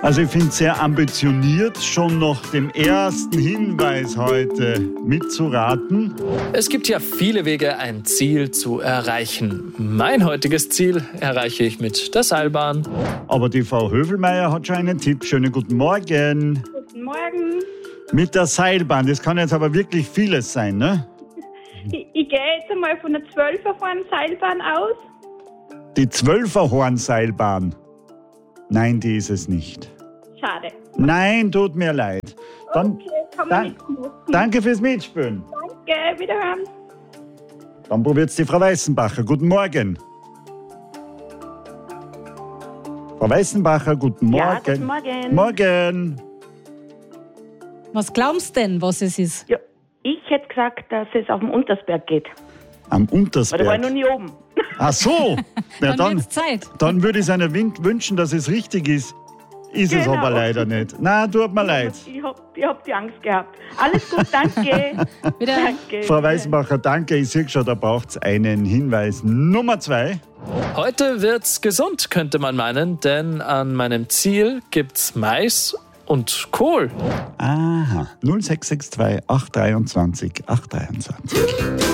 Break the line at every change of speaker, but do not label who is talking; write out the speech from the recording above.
Also ich finde es sehr ambitioniert, schon nach dem ersten Hinweis heute mitzuraten.
Es gibt ja viele Wege, ein Ziel zu erreichen. Mein heutiges Ziel erreiche ich mit der Seilbahn.
Aber die Frau Hövelmeier hat schon einen Tipp. Schönen guten Morgen.
Guten Morgen.
Mit der Seilbahn, das kann jetzt aber wirklich vieles sein, ne?
Ich gehe jetzt einmal von der 12er Seilbahn aus.
Die 12er-Horn-Seilbahn. Nein, die ist es nicht.
Schade.
Nein, tut mir leid. Dann,
Okay, kann man nichts machen.
danke fürs Mitspielen.
Danke, wiederhören.
Dann probiert's die Frau Weißenbacher. Guten Morgen. Frau Weißenbacher, guten Morgen.
Ja, guten Morgen.
Morgen.
Was glaubst du denn, was es ist?
Ja, ich hätte gesagt, dass es auf dem Untersberg geht.
Am
Aber da war ich
Untersberg.
noch nie oben.
Ach so. Ja,
Dann wird's Zeit.
dann würde ich es einer wünschen, dass es richtig ist. Ist es
Genau.
aber leider nicht. Na, tut mir leid.
Ich hab die Angst gehabt. Alles gut, danke.
Wieder.
Danke.
Frau Weißenbacher, danke. Ich sehe schon, da braucht es einen Hinweis. Nummer 2.
Heute wird's gesund, könnte man meinen, denn an meinem Ziel gibt's Mais und Kohl.
Aha. 0662 823 823.